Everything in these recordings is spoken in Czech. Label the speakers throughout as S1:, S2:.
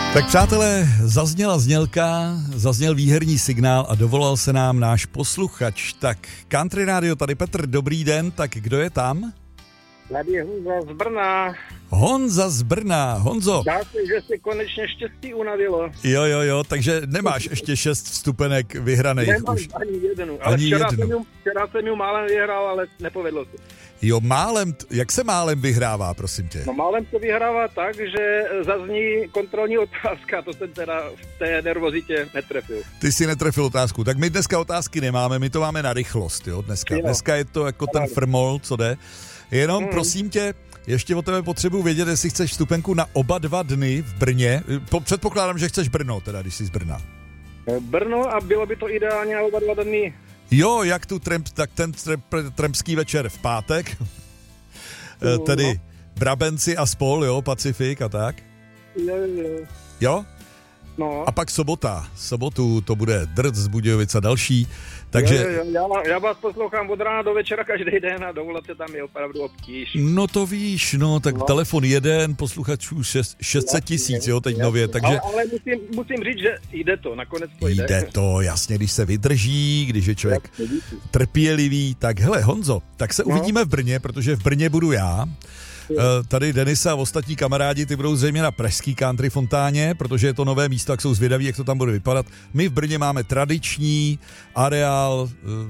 S1: Tak přátelé, zazněla znělka, zazněl výherní signál a dovolal se nám náš posluchač. Tak Country Radio, tady Petr, dobrý den, tak kdo je tam?
S2: Tady je Honza z Brna.
S1: Honza z Brna, Honzo.
S2: Dá se, že se konečně štěstí unavilo.
S1: Jo, takže nemáš ještě 6 vstupenek vyhraných.
S2: Nemám
S1: už.
S2: ani jednu, ale včera jsem ju málem vyhrál, ale nepovedlo se.
S1: Jo, málem, jak se málem vyhrává, prosím tě?
S2: No málem to vyhrává tak, že zazní kontrolní otázka, to jsem teda v té nervozitě netrefil.
S1: Ty si netrefil otázku, tak my dneska otázky nemáme, my to máme na rychlost, jo, dneska.
S2: Jo.
S1: Dneska je to jako ten frmol, co jde. Jenom prosím tě, ještě o tebe potřebuji vědět, jestli chceš vstupenku na oba 2 dny v Brně. Předpokládám, že chceš Brno, teda, když jsi z Brna.
S2: Brno a bylo by to ideálně na oba 2 dny.
S1: Jo, jak tu tak ten trampský večer v pátek, tedy Brabenci a spol, jo, Pacifik a tak. Jo?
S2: No.
S1: A pak sobotu to bude Drc z Budějovic a další, takže...
S2: Já vás poslouchám od rána do večera každý den a dovolat se tam je opravdu obtíž.
S1: No to víš, tak telefon 1, posluchačů 600 000, jo, teď nově, takže...
S2: Ale musím říct, že jde to, nakonec to jde.
S1: Jde to, jasně, když se vydrží, když je člověk trpělivý, tak hele Honzo, tak se uvidíme v Brně, protože v Brně budu já. Tady Denisa a ostatní kamarádi, ty budou zřejmě na pražský country fontáně, protože je to nové místo, tak jsou zvědaví, jak to tam bude vypadat. My v Brně máme tradiční areál,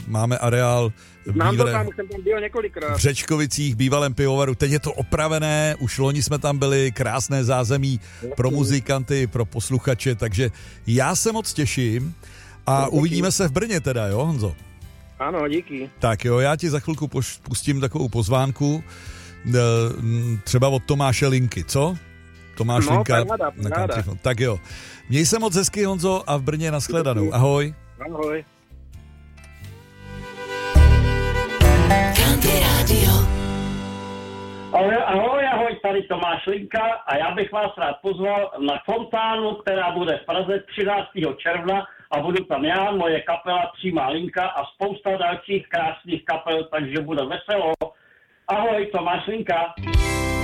S2: Znám to tam, už jsem tam byl několikrát.
S1: v Řečkovicích, bývalém pivovaru. Teď je to opravené, už loni jsme tam byli, krásné zázemí pro muzikanty, pro posluchače, takže já se moc těším a uvidíme se v Brně teda, jo Honzo?
S2: Ano, díky.
S1: Tak jo, já ti za chvilku pustím takovou pozvánku, třeba od Tomáše Linky, co? Tomáš Linka na Country. Tak jo. Měj se moc hezky, Honzo, a v Brně nashledanou. Ahoj.
S2: Ahoj.
S3: Country Radio.
S4: Ahoj, tady Tomáš Linka a já bych vás rád pozval na fontánu, která bude v Praze 13. června a budu tam já, moje kapela Přímá linka a spousta dalších krásných kapel, takže bude veselo. Ahoj, Tomáš Linka.